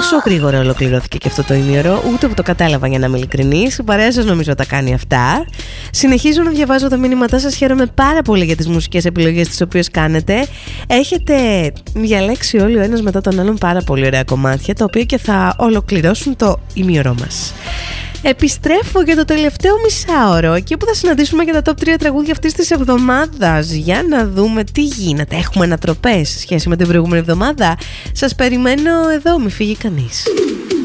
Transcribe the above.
Πόσο γρήγορα ολοκληρώθηκε και αυτό το ημίωρο, ούτε που το κατάλαβα, για να είμαι ειλικρινής. Η παρέα σας νομίζω τα κάνει αυτά. Συνεχίζω να διαβάζω τα μηνύματά σας. Χαίρομαι πάρα πολύ για τις μουσικές επιλογές τις οποίες κάνετε. Έχετε διαλέξει όλοι ο ένας μετά τον άλλον πάρα πολύ ωραία κομμάτια, τα οποία και θα ολοκληρώσουν το ημίωρό μας. Επιστρέφω για το τελευταίο μισάωρο, εκεί που θα συναντήσουμε και τα top 3 τραγούδια αυτής της εβδομάδας. Για να δούμε τι γίνεται. Έχουμε ανατροπές σε σχέση με την προηγούμενη εβδομάδα. Σας περιμένω εδώ, μη φύγει κανείς.